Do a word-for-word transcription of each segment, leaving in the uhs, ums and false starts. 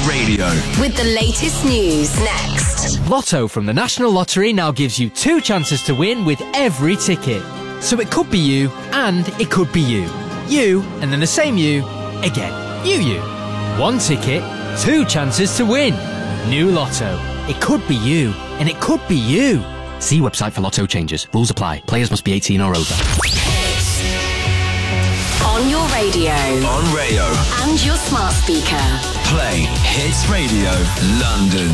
Radio. With the latest news next. Lotto from the National Lottery now gives you two chances to win with every ticket. So it could be you, and it could be you. You, and then the same you, again. You, you. One ticket, two chances to win. New Lotto. It could be you, and it could be you. See website for Lotto changes. Rules apply. Players must be eighteen or over. On your radio. On Rayo. And your smart speaker. Play Hits Radio London.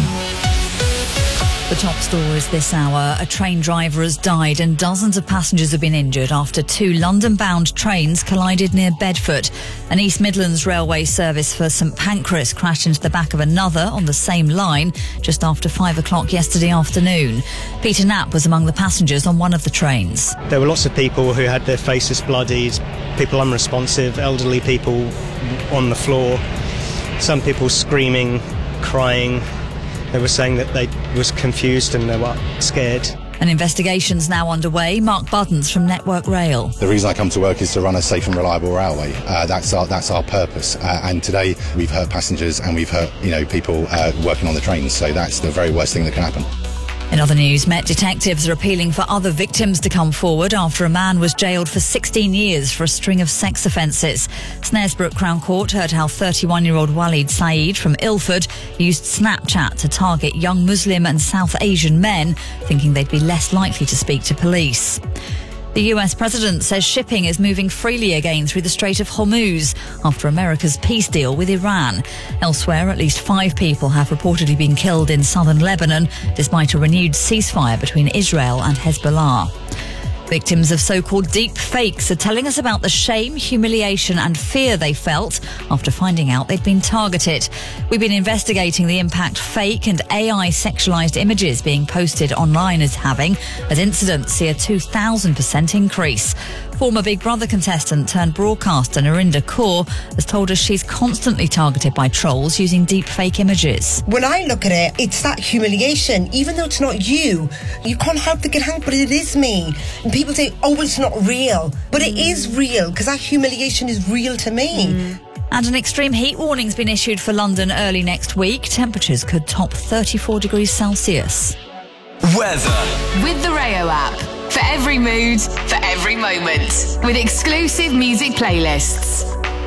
The top stories this hour. A train driver has died and dozens of passengers have been injured after two London-bound trains collided near Bedford. An East Midlands railway service for St Pancras crashed into the back of another on the same line just after five o'clock yesterday afternoon. Peter Knapp was among the passengers on one of the trains. There were lots of people who had their faces bloodied, people unresponsive, elderly people on the floor, some people screaming, crying. They were saying that they was confused and they were scared. An investigation's now underway. Mark Buttons from Network Rail. The reason I come to work is to run a safe and reliable railway. Uh, that's our that's our purpose. Uh, and today we've hurt passengers and we've hurt you know people uh, working on the trains. So that's the very worst thing that can happen. In other news, Met detectives are appealing for other victims to come forward after a man was jailed for sixteen years for a string of sex offences. Snaresbrook Crown Court heard how thirty-one-year-old Walid Saeed from Ilford used Snapchat to target young Muslim and South Asian men, thinking they'd be less likely to speak to police. The U S president says shipping is moving freely again through the Strait of Hormuz after America's peace deal with Iran. Elsewhere, at least five people have reportedly been killed in southern Lebanon, despite a renewed ceasefire between Israel and Hezbollah. Victims of so-called deep fakes are telling us about the shame, humiliation and fear they felt after finding out they'd been targeted. We've been investigating the impact fake and A I sexualised images being posted online is having, as incidents see a two thousand percent increase. Former Big Brother contestant turned broadcaster Narinder Kaur has told us she's constantly targeted by trolls using deep fake images. When I look at it, it's that humiliation. Even though it's not you, you can't help to get hung, but it is me. And people say, oh, it's not real. But it is real, because that humiliation is real to me. Mm. And an extreme heat warning's been issued for London early next week. Temperatures could top thirty-four degrees Celsius. Weather. With the Rayo app. For every mood, for every moment. With exclusive music playlists.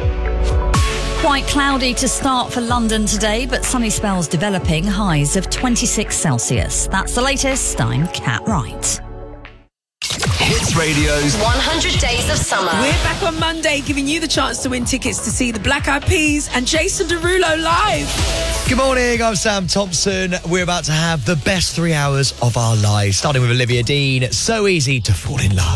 Quite cloudy to start for London today, but sunny spells developing, highs of twenty-six Celsius. That's the latest. I'm Kat Wright. Hits Radio's one hundred Days of Summer. We're back on Monday giving you the chance to win tickets to see the Black Eyed Peas and Jason Derulo live. Good morning, I'm Sam Thompson. We're about to have the best three hours of our lives, starting with Olivia Dean. So easy to fall in love.